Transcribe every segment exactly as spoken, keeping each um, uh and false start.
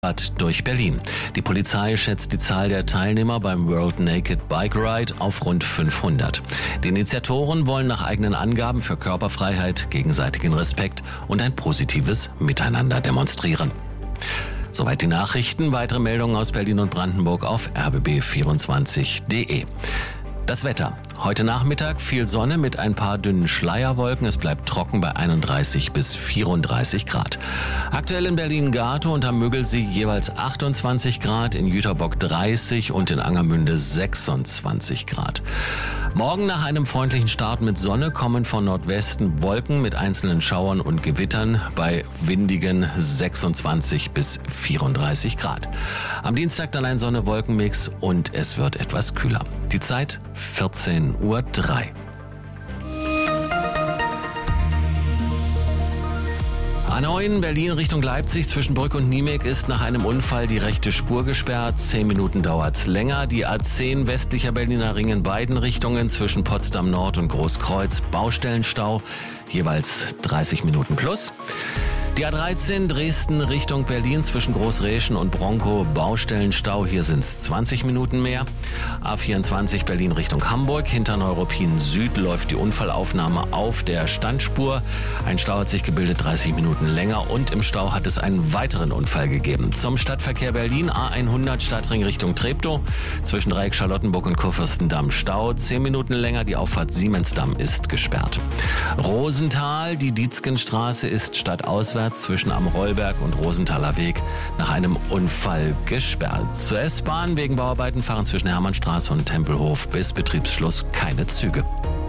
durch Berlin. Die Polizei schätzt die Zahl der Teilnehmer beim World Naked Bike Ride auf rund fünfhundert. Die Initiatoren wollen nach eigenen Angaben für Körperfreiheit, gegenseitigen Respekt und ein positives Miteinander demonstrieren. Soweit die Nachrichten. Weitere Meldungen aus Berlin und Brandenburg auf r b b vierundzwanzig punkt d e. Das Wetter. Heute Nachmittag viel Sonne mit ein paar dünnen Schleierwolken. Es bleibt trocken bei einunddreißig bis vierunddreißig Grad. Aktuell in Berlin-Gatow und am Müggelsee jeweils achtundzwanzig Grad, in Jüterbock dreißig und in Angermünde sechsundzwanzig Grad. Morgen nach einem freundlichen Start mit Sonne kommen von Nordwesten Wolken mit einzelnen Schauern und Gewittern bei windigen sechsundzwanzig bis vierunddreißig Grad. Am Dienstag dann ein Sonne-Wolken-Mix und es wird etwas kühler. Die Zeit vierzehn Uhr drei. A neun Berlin Richtung Leipzig zwischen Brück und Niemek ist nach einem Unfall die rechte Spur gesperrt. Zehn Minuten dauert's länger. Die A zehn westlicher Berliner Ring in beiden Richtungen zwischen Potsdam Nord und Großkreuz Baustellenstau. Jeweils dreißig Minuten plus. Die A dreizehn Dresden Richtung Berlin zwischen Großräschen und Bronkow Baustellenstau. Hier sind es zwanzig Minuten mehr. A vierundzwanzig Berlin Richtung Hamburg. Hinter Neuruppin Süd läuft die Unfallaufnahme auf der Standspur. Ein Stau hat sich gebildet, dreißig Minuten länger. Und im Stau hat es einen weiteren Unfall gegeben. Zum Stadtverkehr Berlin A hundert Stadtring Richtung Treptow. Zwischen Dreieck Charlottenburg und Kurfürstendamm Stau. zehn Minuten länger. Die Auffahrt Siemensdamm ist gesperrt. Rosenthal, die Dietzgenstraße ist stadtauswärts zwischen Am Rollberg und Rosenthaler Weg nach einem Unfall gesperrt. Zur S-Bahn wegen Bauarbeiten fahren zwischen Hermannstraße und Tempelhof bis Betriebsschluss keine Züge.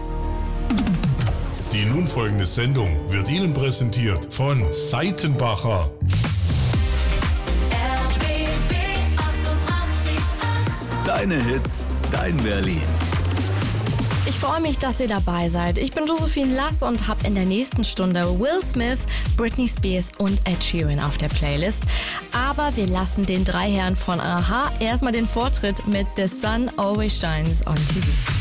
Die nun folgende Sendung wird Ihnen präsentiert von Seitenbacher. R B B achtundachtzig Komma acht. Deine Hits, dein Berlin. Ich freue mich, dass ihr dabei seid. Ich bin Josephine Lass und habe in der nächsten Stunde Will Smith, Britney Spears und Ed Sheeran auf der Playlist. Aber wir lassen den drei Herren von A H erstmal den Vortritt mit The Sun Always Shines on T V.